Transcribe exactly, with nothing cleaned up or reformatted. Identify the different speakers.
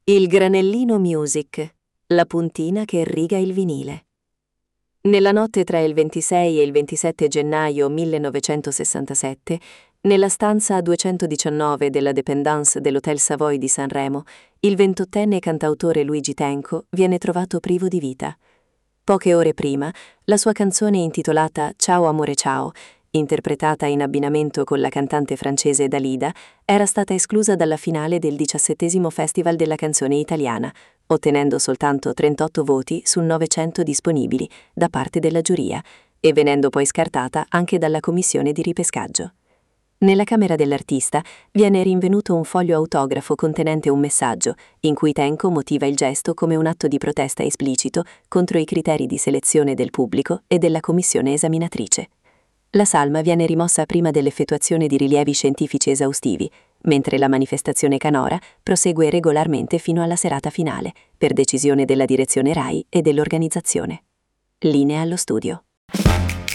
Speaker 1: Il Granellino Music, la puntina che riga il vinile. Nella notte tra il ventisei e il ventisette gennaio millenovecentosessantasette, nella stanza duecentodiciannove della dépendance dell'Hotel Savoy di Sanremo, il ventottenne cantautore Luigi Tenco viene trovato privo di vita. Poche ore prima, la sua canzone intitolata Ciao amore ciao, interpretata in abbinamento con la cantante francese Dalida, era stata esclusa dalla finale del diciassettesimo Festival della canzone italiana, ottenendo soltanto trentotto voti su novecento disponibili da parte della giuria e venendo poi scartata anche dalla commissione di ripescaggio. Nella camera dell'artista viene rinvenuto un foglio autografo contenente un messaggio in cui Tenco motiva il gesto come un atto di protesta esplicito contro i criteri di selezione del pubblico e della commissione esaminatrice. La salma viene rimossa prima dell'effettuazione di rilievi scientifici esaustivi, mentre la manifestazione canora prosegue regolarmente fino alla serata finale, per decisione della direzione RAI e dell'organizzazione. Linea allo studio.